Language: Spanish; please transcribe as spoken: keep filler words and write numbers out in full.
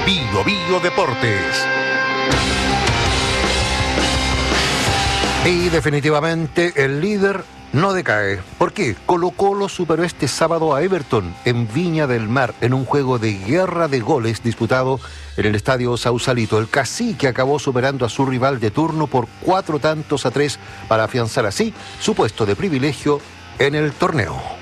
Bio Bio Deportes. Y definitivamente el líder no decae. ¿Por qué? Colo-Colo superó este sábado a Everton en Viña del Mar en un juego de guerra de goles disputado en el estadio Sausalito. El Cacique acabó superando a su rival de turno por cuatro tantos a tres para afianzar así su puesto de privilegio en el torneo.